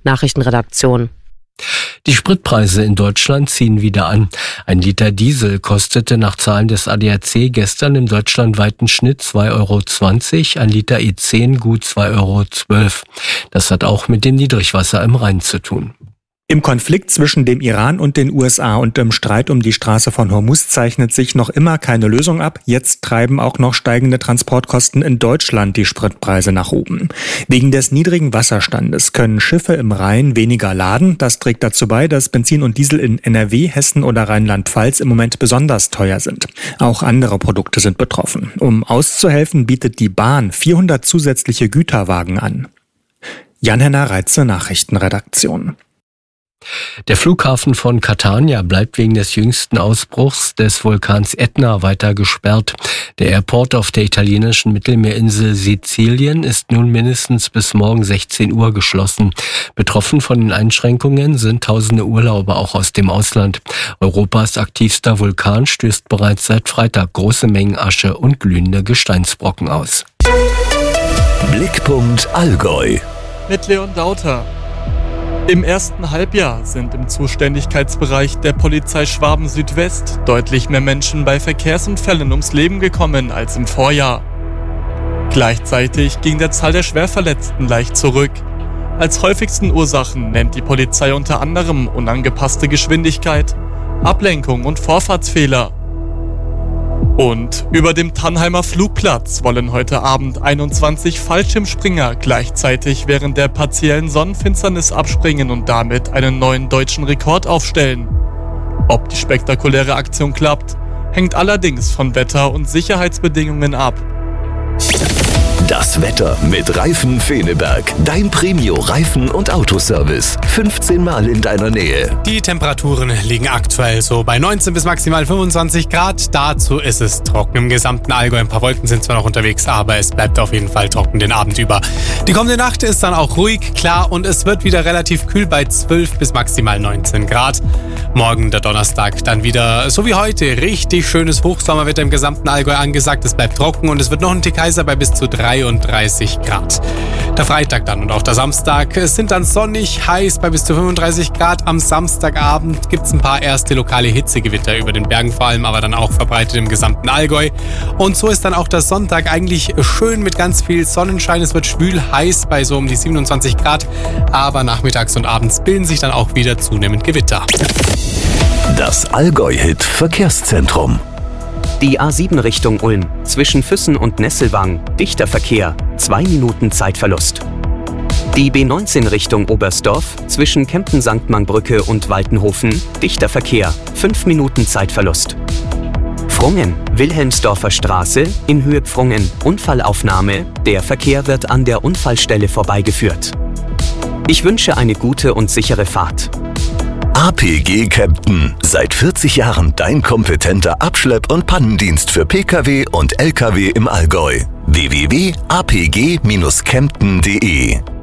Nachrichtenredaktion. Die Spritpreise in Deutschland ziehen wieder an. Ein Liter Diesel kostete nach Zahlen des ADAC gestern im deutschlandweiten Schnitt 2,20 €, ein Liter E10 gut 2,12 €. Das hat auch mit dem Niedrigwasser im Rhein zu tun. Im Konflikt zwischen dem Iran und den USA und im Streit um die Straße von Hormuz zeichnet sich noch immer keine Lösung ab. Jetzt treiben auch noch steigende Transportkosten in Deutschland die Spritpreise nach oben. Wegen des niedrigen Wasserstandes können Schiffe im Rhein weniger laden. Das trägt dazu bei, dass Benzin und Diesel in NRW, Hessen oder Rheinland-Pfalz im Moment besonders teuer sind. Auch andere Produkte sind betroffen. Um auszuhelfen, bietet die Bahn 400 zusätzliche Güterwagen an. Jan-Henner Reitze, Nachrichtenredaktion. Der Flughafen von Catania bleibt wegen des jüngsten Ausbruchs des Vulkans Etna weiter gesperrt. Der Airport auf der italienischen Mittelmeerinsel Sizilien ist nun mindestens bis morgen 16 Uhr geschlossen. Betroffen von den Einschränkungen sind tausende Urlauber auch aus dem Ausland. Europas aktivster Vulkan stößt bereits seit Freitag große Mengen Asche und glühende Gesteinsbrocken aus. Blickpunkt Allgäu mit Leon Dauter. Im ersten Halbjahr sind im Zuständigkeitsbereich der Polizei Schwaben Südwest deutlich mehr Menschen bei Verkehrsunfällen ums Leben gekommen als im Vorjahr. Gleichzeitig ging der Zahl der Schwerverletzten leicht zurück. Als häufigsten Ursachen nennt die Polizei unter anderem unangepasste Geschwindigkeit, Ablenkung und Vorfahrtsfehler. Und über dem Tannheimer Flugplatz wollen heute Abend 21 Fallschirmspringer gleichzeitig während der partiellen Sonnenfinsternis abspringen und damit einen neuen deutschen Rekord aufstellen. Ob die spektakuläre Aktion klappt, hängt allerdings von Wetter- und Sicherheitsbedingungen ab. Das Wetter mit Reifen Feneberg. Dein Premio-Reifen- und Autoservice. 15 Mal in deiner Nähe. Die Temperaturen liegen aktuell so bei 19 bis maximal 25 Grad. Dazu ist es trocken im gesamten Allgäu. Ein paar Wolken sind zwar noch unterwegs, aber es bleibt auf jeden Fall trocken den Abend über. Die kommende Nacht ist dann auch ruhig, klar und es wird wieder relativ kühl bei 12 bis maximal 19 Grad. Morgen, der Donnerstag, dann wieder, so wie heute, richtig schönes Hochsommerwetter im gesamten Allgäu angesagt. Es bleibt trocken und es wird noch ein Tick heißer bei bis zu 33 Grad. Der Freitag dann und auch der Samstag sind dann sonnig, heiß bei bis zu 35 Grad. Am Samstagabend gibt es ein paar erste lokale Hitzegewitter über den Bergen vor allem, aber dann auch verbreitet im gesamten Allgäu. Und so ist dann auch der Sonntag eigentlich schön mit ganz viel Sonnenschein. Es wird schwül heiß bei so um die 27 Grad, aber nachmittags und abends bilden sich dann auch wieder zunehmend Gewitter. Das Allgäu-Hit Verkehrszentrum. Die A7 Richtung Ulm, zwischen Füssen und Nesselwang, dichter Verkehr, 2 Minuten Zeitverlust. Die B19 Richtung Oberstdorf, zwischen Kempten-Sanktmann-Brücke und Waltenhofen, dichter Verkehr, 5 Minuten Zeitverlust. Pfrungen, Wilhelmsdorfer Straße, in Höhe Pfrungen, Unfallaufnahme, der Verkehr wird an der Unfallstelle vorbeigeführt. Ich wünsche eine gute und sichere Fahrt. APG Kempten. Seit 40 Jahren dein kompetenter Abschlepp- und Pannendienst für Pkw und Lkw im Allgäu. www.apg-kempten.de